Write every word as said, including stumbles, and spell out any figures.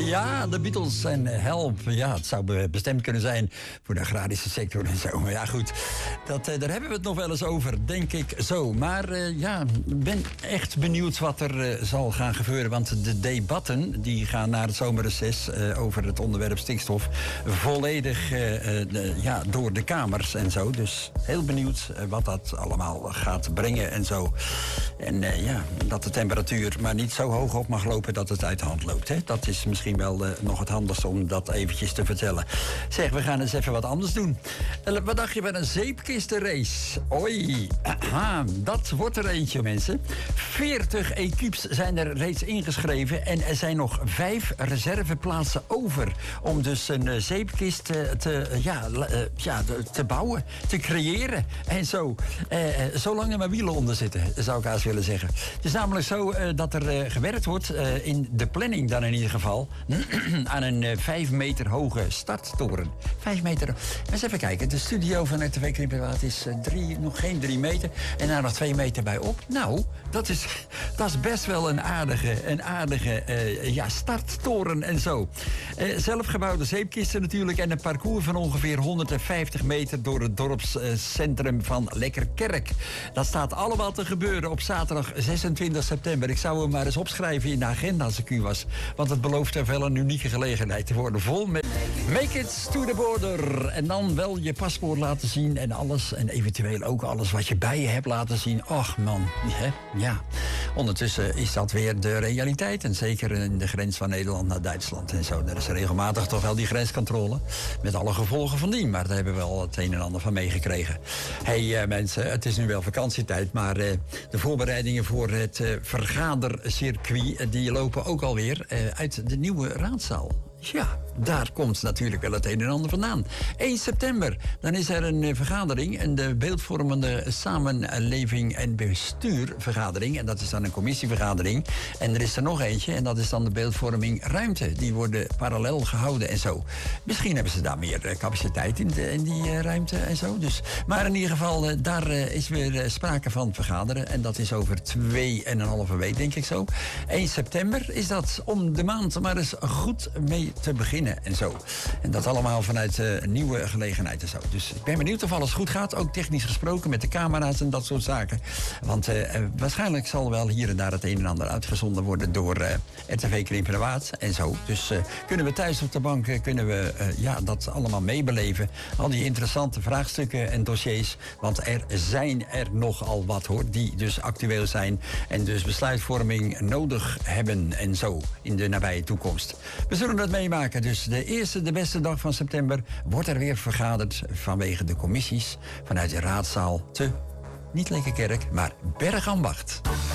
Ja, de Beatles en Help. Ja, het zou bestemd kunnen zijn voor de agrarische sector en zo. Maar ja, goed, dat, daar hebben we het nog wel eens over, denk ik zo. Maar uh, ja, ik ben echt benieuwd wat er uh, zal gaan gebeuren. Want de debatten die gaan naar het zomerreces uh, over het onderwerp stikstof volledig uh, uh, ja, door de kamers en zo. Dus heel benieuwd uh, wat dat allemaal gaat brengen en zo. En uh, ja, dat de temperatuur maar niet zo hoog op mag lopen dat het uit de hand loopt. Hè? Dat is misschien wel uh, nog het handigste om dat eventjes te vertellen. Zeg, we gaan eens even wat anders doen. Uh, wat dacht je van een zeepkistenrace? Oei, aha, dat wordt er eentje, mensen. veertig equipes zijn er reeds ingeschreven en er zijn nog vijf reserveplaatsen over om dus een uh, zeepkist te, te, ja, uh, ja, te bouwen, te creëren en zo. Uh, uh, zolang er maar wielen onder zitten, zou ik haast willen zeggen. Het is namelijk zo uh, dat er uh, gewerkt wordt, uh, in de planning dan in ieder geval, aan een uh, vijf meter hoge starttoren. Vijf meter. Eens even kijken, de studio van R T V Krimpelwaard is uh, drie, nog geen drie meter en daar nog twee meter bij op. Nou, dat is, dat is best wel een aardige, een aardige uh, ja, starttoren en zo. Uh, zelfgebouwde zeepkisten natuurlijk en een parcours van ongeveer honderdvijftig meter door het dorpscentrum uh, van Lekkerkerk. Dat staat allemaal te gebeuren op zaterdag zesentwintig september. Ik zou hem maar eens opschrijven in de agenda als ik u was. Want het belooft er wel een unieke gelegenheid te worden. Vol met make it to the border. En dan wel je paspoort laten zien en alles. En eventueel ook alles wat je bij je hebt laten zien. Och man, hè? Ja. Ondertussen is dat weer de realiteit. En zeker in de grens van Nederland naar Duitsland en zo. Er is regelmatig toch wel die grenscontrole. Met alle gevolgen van die. Maar daar hebben we al het een en ander van meegekregen. Hé hey, uh, mensen, het is nu wel vakantietijd. Maar uh, de voorbereidingen voor het uh, vergadercircuit... Uh, die lopen ook alweer uh, uit de nieuwe raadzaal. Ja, daar komt natuurlijk wel het een en ander vandaan. één september, dan is er een vergadering, een de beeldvormende samenleving en bestuurvergadering. En dat is dan een commissievergadering. En er is er nog eentje, en dat is dan de beeldvorming ruimte. Die worden parallel gehouden en zo. Misschien hebben ze daar meer capaciteit in, de, in die uh, ruimte en zo. Dus, maar in ieder geval, uh, daar uh, is weer uh, sprake van vergaderen. En dat is over twee en een halve week, denk ik zo. één september is dat, om de maand maar eens goed mee te beginnen en zo. En dat allemaal vanuit uh, een nieuwe gelegenheid en zo. Dus ik ben benieuwd of alles goed gaat. Ook technisch gesproken met de camera's en dat soort zaken. Want uh, waarschijnlijk zal wel hier en daar het een en ander uitgezonden worden door uh, R T V Krimpelwaard en zo. Dus uh, kunnen we thuis op de bank, uh, kunnen we uh, ja, dat allemaal meebeleven. Al die interessante vraagstukken en dossiers. Want er zijn er nogal wat hoor, die dus actueel zijn. En dus besluitvorming nodig hebben en zo in de nabije toekomst. We zullen dat meemaken. Dus de eerste, de beste dag van september wordt er weer vergaderd vanwege de commissies vanuit de raadzaal te, niet Lekkerkerk, maar Bergambacht.